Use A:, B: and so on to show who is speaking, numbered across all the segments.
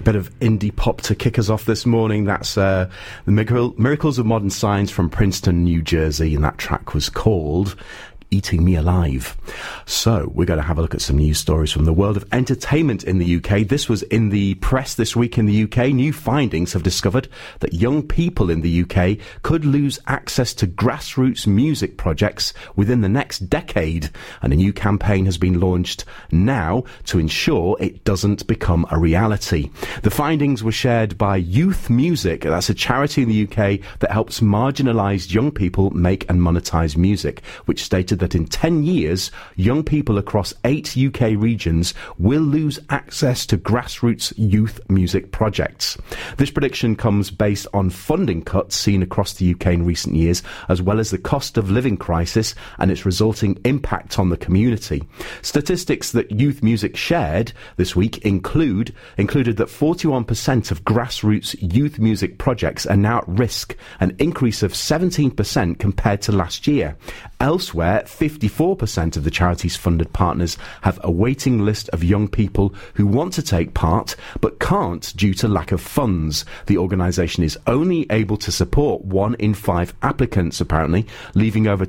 A: Bit of indie pop to kick us off this morning. That's the Miracles of Modern Science from Princeton, New Jersey, and that track was called Eating Me Alive. So we're going to have a look at some news stories from the world of entertainment in the UK. This was in the press this week in the UK. New findings have discovered that young people in the UK could lose access to grassroots music projects within the next decade, and a new campaign has been launched now to ensure it doesn't become a reality. The findings were shared by Youth Music. That's a charity in the UK that helps marginalised young people make and monetise music, which stated that in 10 years, young people across 8 UK regions will lose access to grassroots youth music projects. This prediction comes based on funding cuts seen across the UK in recent years, as well as the cost of living crisis and its resulting impact on the community. Statistics that Youth Music shared this week included that 41% of grassroots youth music projects are now at risk, an increase of 17% compared to last year. Elsewhere, 54% of the charity's funded partners have a waiting list of young people who want to take part but can't due to lack of funds. The organisation is only able to support 1 in 5 applicants, apparently, leaving over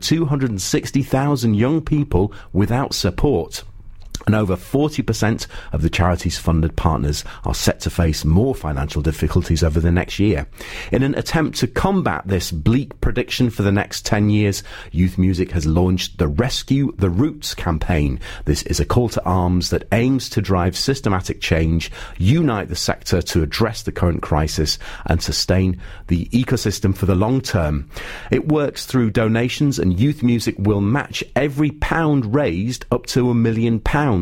A: 260,000 young people without support. And over 40% of the charity's funded partners are set to face more financial difficulties over the next year. In an attempt to combat this bleak prediction for the next 10 years, Youth Music has launched the Rescue the Roots campaign. This is a call to arms that aims to drive systematic change, unite the sector to address the current crisis and sustain the ecosystem for the long term. It works through donations, and Youth Music will match every pound raised up to £1 million.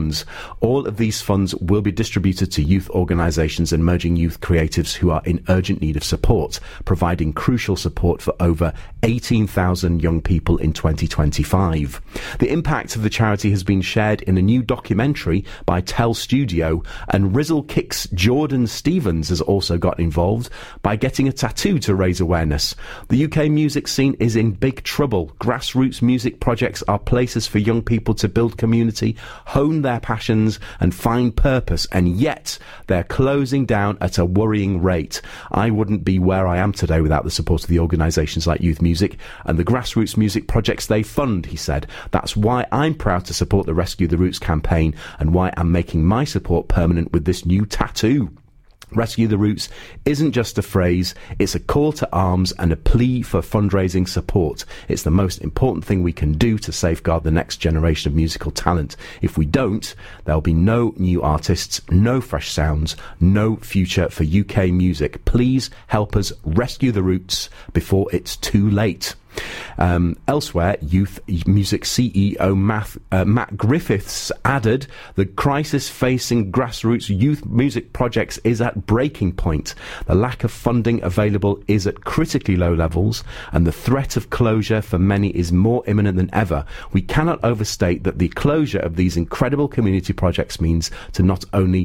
A: All of these funds will be distributed to youth organisations and emerging youth creatives who are in urgent need of support, providing crucial support for over 18,000 young people in 2025. The impact of the charity has been shared in a new documentary by Tell Studio, and Rizzle Kicks Jordan Stevens has also got involved by getting a tattoo to raise awareness. The UK music scene is in big trouble. Grassroots music projects are places for young people to build community, hone their passions and find purpose, and yet they're closing down at a worrying rate. I wouldn't be where I am today without the support of the organisations like Youth Music and the grassroots music projects they fund, he said. That's why I'm proud to support the Rescue the Roots campaign and why I'm making my support permanent with this new tattoo. Rescue the Roots isn't just a phrase, it's a call to arms and a plea for fundraising support. It's the most important thing we can do to safeguard the next generation of musical talent. If we don't, there'll be no new artists, no fresh sounds, no future for UK music. Please help us rescue the roots before it's too late. Elsewhere, Youth Music CEO Matt Griffiths added the crisis facing grassroots youth music projects is at breaking point. The lack of funding available is at critically low levels, and the threat of closure for many is more imminent than ever. We cannot overstate that the closure of these incredible community projects means to not only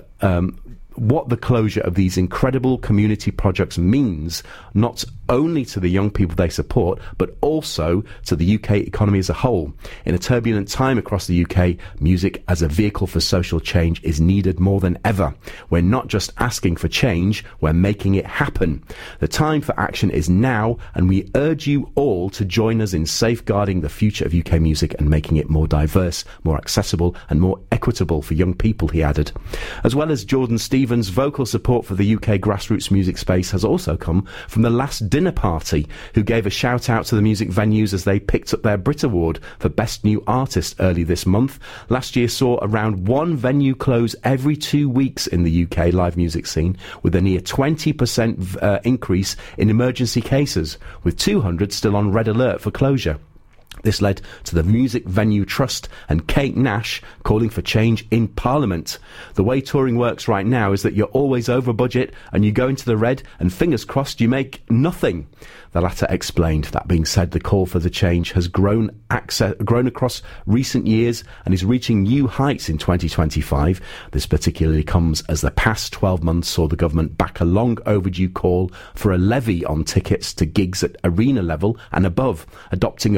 A: what the closure of these incredible community projects means, not only to the young people they support, but also to the UK economy as a whole. In a turbulent time across the UK, music as a vehicle for social change is needed more than ever. We're not just asking for change, we're making it happen. The time for action is now, and we urge you all to join us in safeguarding the future of UK music and making it more diverse, more accessible and more equitable for young people, he added. As well as Jordan Stevens, vocal support for the UK grassroots music space has also come from the Last Dinner Party, who gave a shout out to the music venues as they picked up their Brit Award for Best New Artist early this month. Last year saw around one venue close every 2 weeks in the UK live music scene, with a near 20% increase in emergency cases, with 200 still on red alert for closure. This led to the Music Venue Trust and Kate Nash calling for change in Parliament. The way touring works right now is that you're always over budget and you go into the red and fingers crossed you make nothing, the latter explained. That being said, the call for the change has grown across recent years and is reaching new heights in 2025. This particularly comes as the past 12 months saw the government back a long overdue call for a levy on tickets to gigs at arena level and above, adopting a premier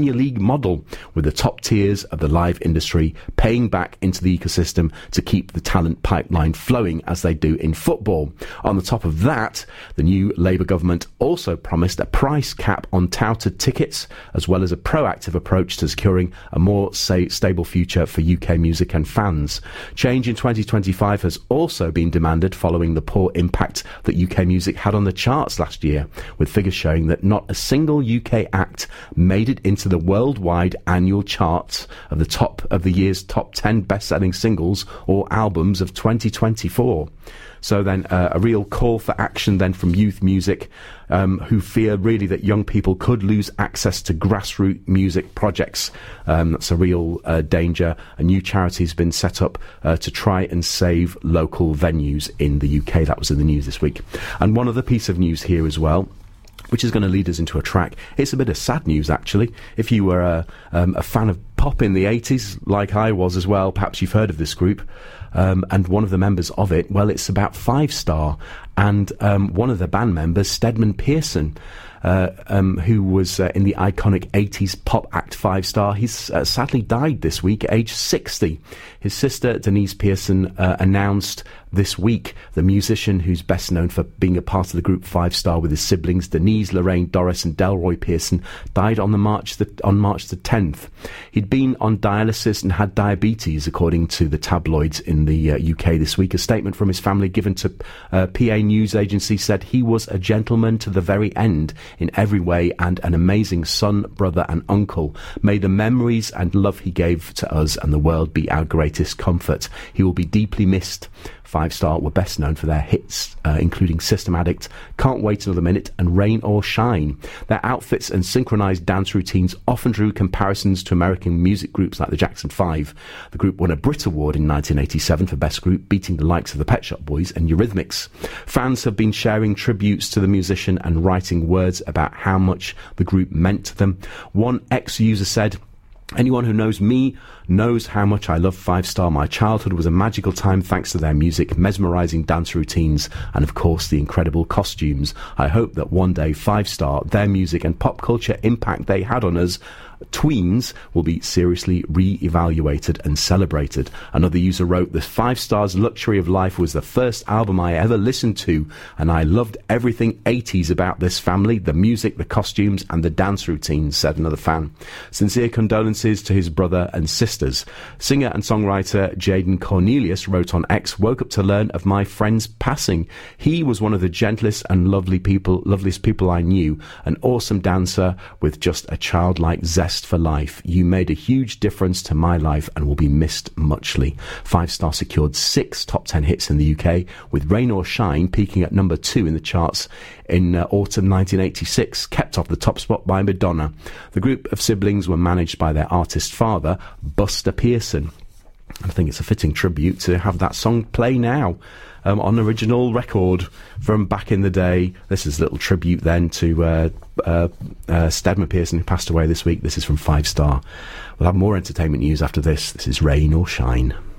A: Premier League model, with the top tiers of the live industry paying back into the ecosystem to keep the talent pipeline flowing as they do in football. On the top of that, the new Labour government also promised a price cap on touted tickets, as well as a proactive approach to securing a more stable future for UK music and fans. Change in 2025 has also been demanded following the poor impact that UK music had on the charts last year, with figures showing that not a single UK act made it into the worldwide annual charts of the year's top 10 best-selling singles or albums of 2024. So then a real call for action then from youth music, who fear really that young people could lose access to grassroots music projects. That's a real danger. A new charity has been set up to try and save local venues in the UK. That was in the news this week. And one other piece of news here as well, which is going to lead us into a track. It's a bit of sad news, actually. If you were a fan of pop in the 80s, like I was as well, perhaps you've heard of this group. And one of the members of it, well, it's about Five Star. And one of the band members, Stedman Pearson, who was in the iconic 80s pop act Five Star, he's sadly died this week at age 60. His sister, Denise Pearson, announced this week the musician who's best known for being a part of the group Five Star with his siblings Denise, Lorraine, Doris and Delroy Pearson died on March the 10th. He'd been on dialysis and had diabetes, according to the tabloids in the UK this week. A statement from his family given to PA News Agency said he was a gentleman to the very end in every way and an amazing son, brother and uncle. May the memories and love he gave to us and the world be our greatest comfort. He will be deeply missed. Five Star were best known for their hits, including System Addict, Can't Wait Another Minute and Rain or Shine. Their outfits and synchronized dance routines often drew comparisons to American music groups like the Jackson 5. The group won a Brit Award in 1987 for Best Group, beating the likes of the Pet Shop Boys and Eurythmics. Fans have been sharing tributes to the musician and writing words about how much the group meant to them. One ex-user said, "Anyone who knows me knows how much I love Five Star. My childhood was a magical time thanks to their music, mesmerising dance routines, and of course the incredible costumes. I hope that one day Five Star, their music and pop culture impact they had on us tweens will be seriously re-evaluated and celebrated." Another user wrote, "The Five Star's Luxury of Life was the first album I ever listened to, and I loved everything 80s about this family, the music, the costumes and the dance routines," said another fan. Sincere condolences to his brother and sisters. Singer and songwriter Jaden Cornelius wrote on X, "Woke up to learn of my friend's passing. He was one of the gentlest and loveliest people I knew, an awesome dancer with just a childlike zest for life. You made a huge difference to my life and will be missed muchly." Five Star secured 6 top 10 hits in the UK, with Rain or Shine peaking at number 2 in the charts in autumn 1986, kept off the top spot by Madonna. The group of siblings were managed by their artist father, Buster Pearson. I think it's a fitting tribute to have that song play now on original record from back in the day. This is a little tribute then to Stedman Pearson, who passed away this week. This is from Five Star. We'll have more entertainment news after this. This is Rain or Shine.